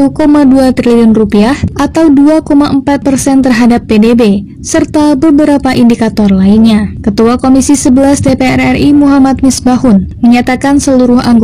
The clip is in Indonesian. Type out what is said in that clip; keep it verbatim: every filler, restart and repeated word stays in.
satu koma dua triliun rupiah atau dua koma empat persen terhadap P D B, serta beberapa indikator lainnya. Ketua Komisi sebelas D P R R I Muhammad Misbahun menyatakan seluruh anggota